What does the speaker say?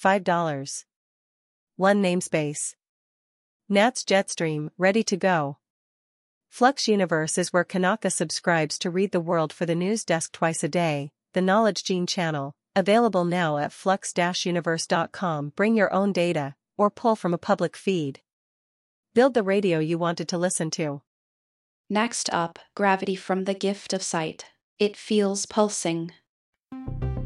$5. 1 namespace. Nats Jetstream, ready to go. Flux Universe is where Kanaka subscribes to read the world for the news desk twice a day, the Knowledge Gene channel, available now at flux-universe.com. Bring your own data, or pull from a public feed. Build the radio you wanted to listen to. Next up, gravity from the gift of sight. It feels pulsing.